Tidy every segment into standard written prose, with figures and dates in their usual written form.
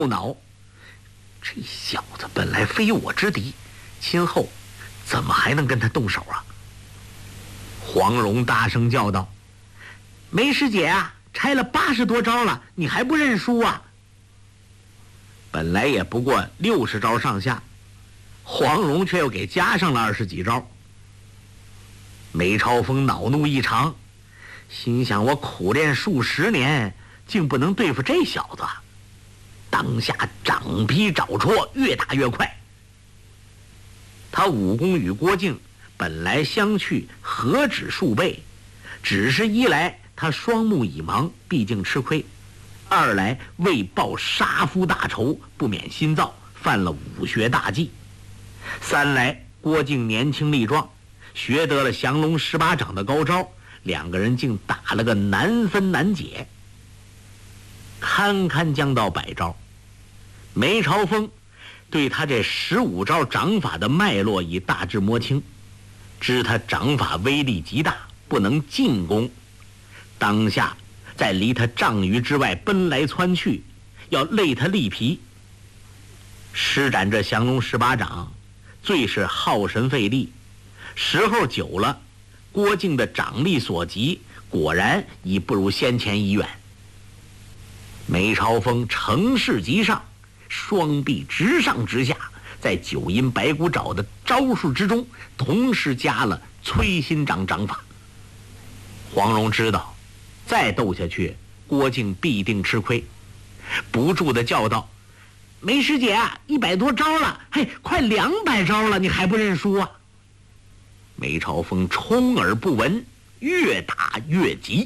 恼，这小子本来非我之敌，今后怎么还能跟他动手啊？黄蓉大声叫道：“梅师姐啊，拆了80多招了，你还不认输啊？”本来也不过60招上下，黄蓉却又给加上了20几招。梅超风恼怒异常，心想：我苦练数10年，竟不能对付这小子。当下掌劈爪戳，越打越快。他武功与郭靖本来相去何止数倍，只是一来他双目已盲，毕竟吃亏；二来为报杀夫大仇，不免心躁，犯了武学大忌；三来郭靖年轻力壮，学得了降龙18掌的高招，两个人竟打了个难分难解，堪堪将到100招。梅超风对他这15招掌法的脉络已大致摸清，知他掌法威力极大，不能进攻，当下在离他丈余之外奔来窜去，要累他力疲。施展这降龙18掌最是耗神费力，时候久了，郭靖的掌力所及，果然已不如先前已远。梅超风乘势急上，双臂直上直下，在9阴白骨爪的招数之中，同时加了摧心掌掌法。黄蓉知道再斗下去，郭靖必定吃亏，不住地叫道：“梅师姐啊，100多招了，嘿，快200招了，你还不认输啊？”梅超风充耳不闻，越打越急。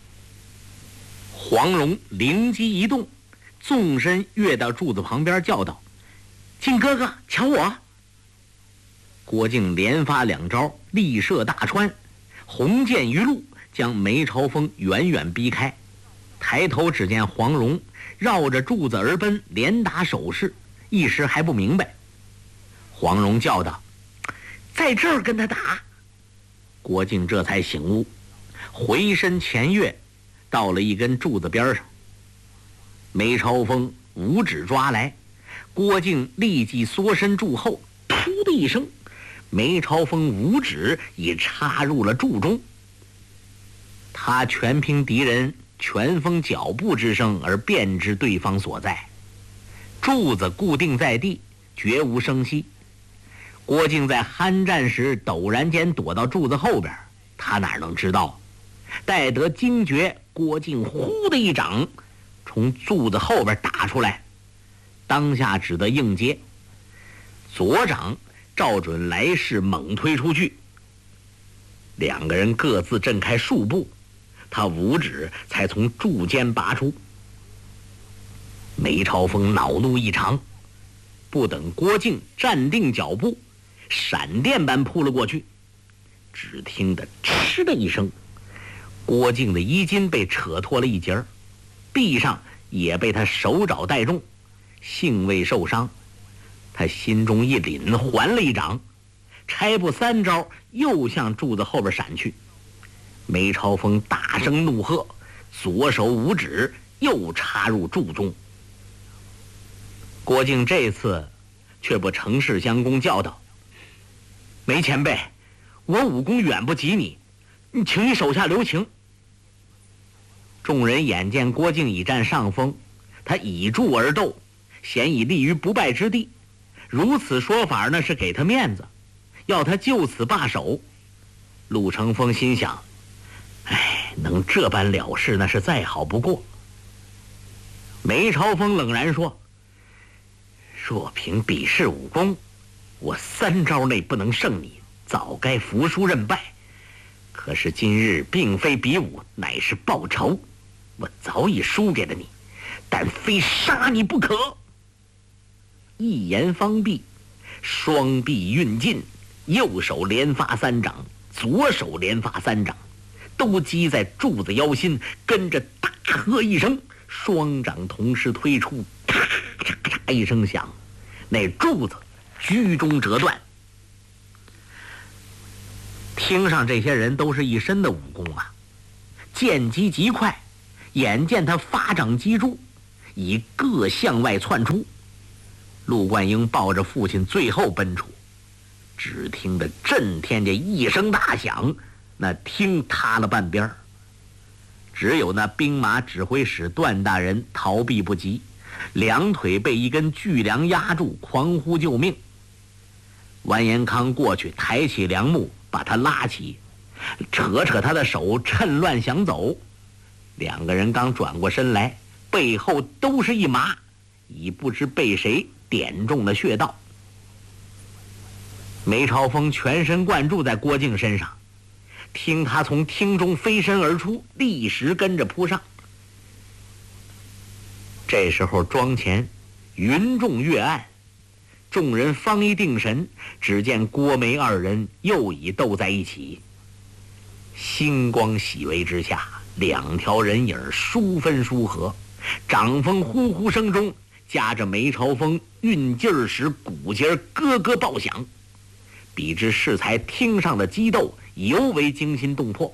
黄蓉灵机一动，纵身跃到柱子旁边，叫道：“靖哥哥，瞧我！”郭靖连发2招，力射大川，红箭于路，将梅超风远远逼开。抬头只见黄蓉绕着柱子而奔，连打手势，一时还不明白。黄蓉叫道：“在这儿跟他打！”郭靖这才醒悟，回身前跃，到了一根柱子边上。梅超风五指抓来，郭靖立即缩身柱后，突的一声，梅超风五指已插入了柱中。他全凭敌人拳风脚步之声而辨知对方所在，柱子固定在地，绝无声息。郭靖在酣战时陡然间躲到柱子后边，他哪能知道？待得惊觉，郭靖呼的一掌从柱子后边打出来，当下只得应接，左掌照准来势猛推出去。两个人各自震开数步，他五指才从柱间拔出。梅超风恼怒异常，不等郭靖站定脚步，闪电般扑了过去。只听得嗤的一声，郭靖的衣襟被扯脱了一截，臂上也被他手爪带中，幸未受伤。他心中一凛，还了一掌，拆步3招，又向柱子后边闪去。梅超风大声怒喝，左手五指又插入柱中。郭靖这次却不乘势相攻，叫道：“梅前辈，我武功远不及你，请你手下留情。”众人眼见郭靖已占上风，他以柱而斗，显已立于不败之地，如此说法那是给他面子，要他就此罢手。陆承风心想：能这般了事，那是再好不过。梅超风冷然说：“若凭比试武功，我3招内不能胜你，早该服输认败。可是今日并非比武，乃是报仇，我早已输给了你，但非杀你不可。”一言方毕，双臂运劲，右手连发3掌，左手连发3掌，都击在柱子腰心，跟着大喝一声，双掌同时推出，咔嚓嚓一声响，那柱子居中折断。听上这些人都是一身的武功啊，剑击极快，眼见他发掌击柱， 已各向外窜出。陆冠英抱着父亲最后奔出，只听得震天的一声大响，那厅塌了半边，只有那兵马指挥使段大人逃避不及，两腿被一根巨梁压住，狂呼救命。完颜康过去抬起梁木，把他拉起，扯他的手，趁乱想走。两个人刚转过身来，背后都是一麻，已不知被谁点中了穴道。梅超风全神贯注在郭靖身上，听他从厅中飞身而出，立时跟着扑上。这时候庄前云中月暗，众人方一定神，只见郭梅二人又已斗在一起。星光熹微之下，两条人影殊分殊合，掌风呼呼声中，夹着梅超风运劲儿时骨节咯咯爆响，比之适才厅上的激斗尤为惊心动魄。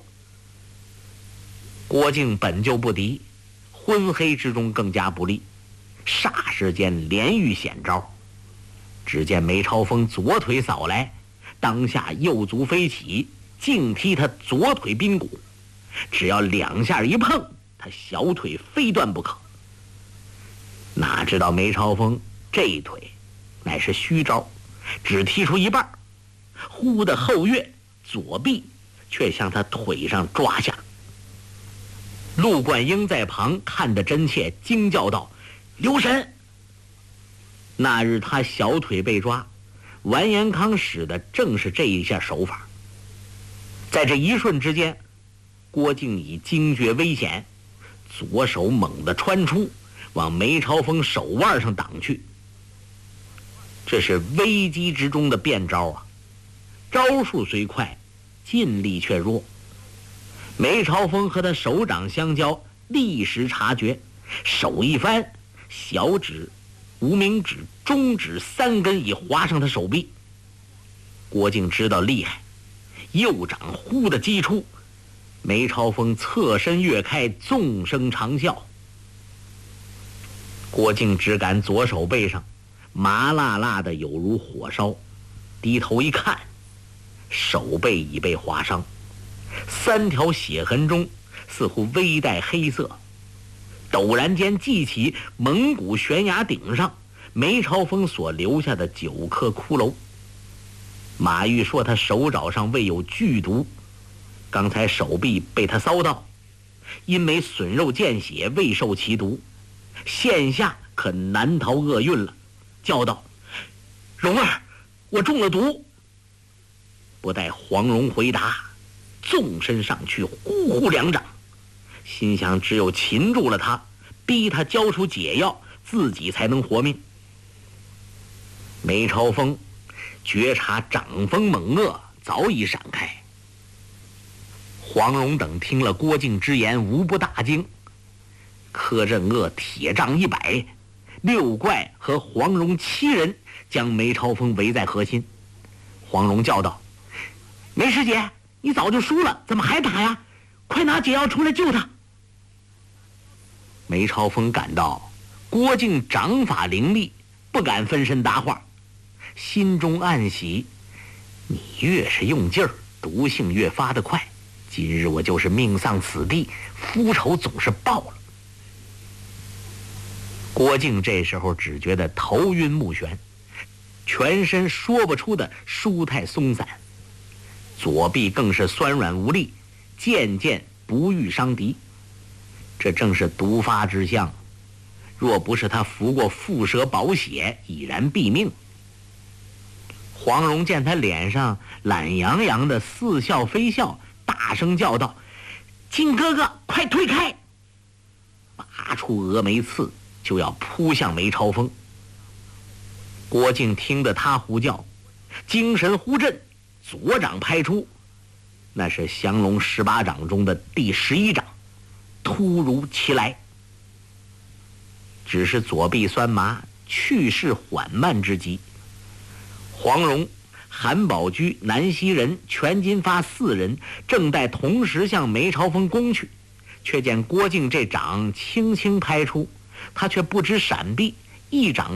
郭靖本就不敌，昏黑之中更加不利，霎时间连遇险招。只见梅超风左腿扫来，当下右足飞起，竟踢他左腿髌骨，只要两下一碰，他小腿非断不可。哪知道梅超风这一腿乃是虚招，只踢出一半，忽的后跃，左臂却向他腿上抓下。陆冠英在旁看得真切，惊叫道：“留神！”那日他小腿被抓，完颜康使的正是这一下手法。在这一瞬之间，郭靖已惊觉危险，左手猛地穿出，往梅超风手腕上挡去。这是危机之中的变招啊！招数虽快，劲力却弱。梅超风和他手掌相交，立时察觉，手一翻，小指、无名指、中指三根已划上他手臂。郭靖知道厉害，右掌忽地击出，梅超风侧身跃开，纵声长啸。郭靖只感左手背上麻辣辣的，有如火烧，低头一看，手背已被划伤，三条血痕中似乎微带黑色。陡然间记起蒙古悬崖顶上梅超风所留下的9颗骷髅。马玉说他手爪上未有剧毒，刚才手臂被他搔到，因没损肉见血，未受其毒，现下可难逃厄运了，叫道：“蓉儿，我中了毒。”不待黄蓉回答，纵身上去，呼呼两掌，心想只有擒住了他，逼他交出解药，自己才能活命。梅超风觉察掌风猛恶，早已闪开。黄蓉等听了郭靖之言，无不大惊。柯镇恶铁杖100，六怪和黄蓉7人将梅超风围在核心。黄蓉叫道：“梅师姐，你早就输了，怎么还打呀？快拿解药出来救他！”梅超风感到郭靖掌法凌厉，不敢分身答话，心中暗喜：你越是用劲儿，毒性越发得快，今日我就是命丧此地，夫仇总是报了。郭靖这时候只觉得头晕目眩，全身说不出的舒泰松散，左臂更是酸软无力，渐渐不遇伤敌。这正是毒发之象，若不是他服过蝮蛇保血，已然毙命。黄蓉见他脸上懒洋洋的，似笑非笑，大声叫道：“靖哥哥，快推开！”拔出峨眉刺，就要扑向梅超风。郭靖听得他呼叫，精神忽振，左掌拍出，那是降龙18掌中的第11掌，突如其来。只是左臂酸麻，去势缓慢之极。黄蓉、韩宝驹、南溪人、全金发4人正待同时向梅超风攻去，却见郭靖这掌轻轻拍出， 他却不知闪避，一掌